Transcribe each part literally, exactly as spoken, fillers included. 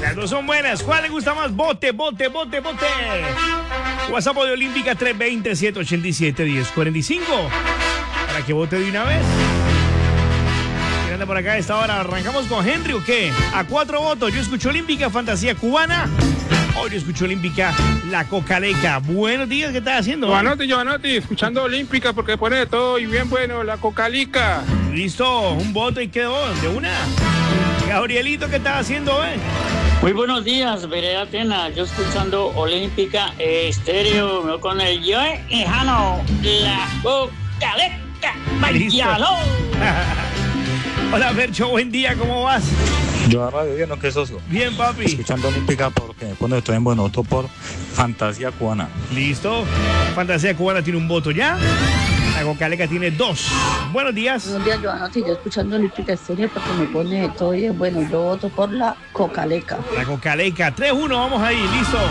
Las dos son buenas. ¿Cuál le gusta más? Bote, bote, bote, bote. WhatsApp de Olímpica tres dos cero, siete ocho siete, uno cero cuatro cinco. Para que vote de una vez. ¿Quién anda por acá a esta hora? ¿Arrancamos con Henry o qué? A cuatro votos. Yo escucho Olímpica, Fantasía Cubana. Hoy yo escucho Olímpica, la Cocaleca. Buenos días, ¿qué estás haciendo? Giovanotti, Giovanotti, escuchando Olímpica porque pone de todo y bien bueno, la Cocalica. Listo, un voto y quedó de una. Gabrielito, ¿qué estás haciendo, eh? Muy buenos días, Vereda Atena. Yo escuchando Olímpica Estéreo, ¿no? Con el Joe y Jano, la Cocaleca. ¡Vayalo! Hola, Fercho, buen día, ¿cómo vas? Yo a radio bien, ¿no? ¿Qué sos? Bien, papi. Escuchando Olímpica porque me pone todo en buen voto por Fantasía Cubana. Listo. Fantasía Cubana tiene un voto ya. La Cocaleca tiene dos. Buenos días. Buenos días, Giovanotti. Yo escuchando Olímpica Estéreo porque me pone todo bien. Bueno, yo voto por la Cocaleca. La Cocaleca. tres uno, vamos ahí, listo.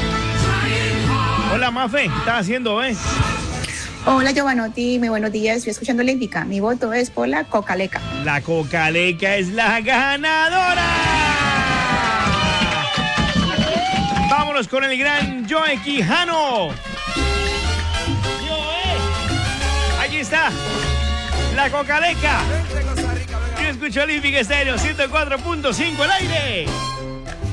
Hola, Mafe, ¿qué estás haciendo, eh? Hola, Giovanotti, muy buenos días. Estoy escuchando Olímpica. Mi voto es por la Cocaleca. La Cocaleca es la ganadora. Vámonos con el gran Joe Quijano. Joe, aquí está la Cocaleca. Yo escucho Olímpica Estéreo ciento cuatro punto cinco al aire.